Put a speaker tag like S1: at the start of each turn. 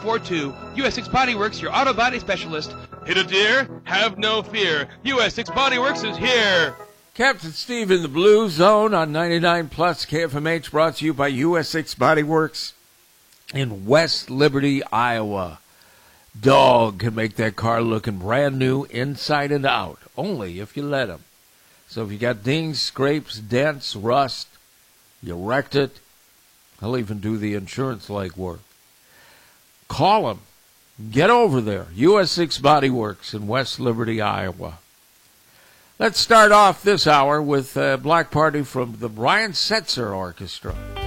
S1: 842. US 6 Body Works, your auto body specialist. Hit a deer? Have no fear. US 6 Body Works is here.
S2: Captain Steve in the Blue Zone on 99 Plus KFMH, brought to you by US 6 Body Works in West Liberty, Iowa. Dog can make that car looking brand new inside and out, only if you let him. So if you got dings, scrapes, dents, rust, you wrecked it, he'll even do the insurance legwork. Call him. Get over there. US 6 Body Works in West Liberty, Iowa. Let's start off this hour with a Black Party from the Brian Setzer Orchestra.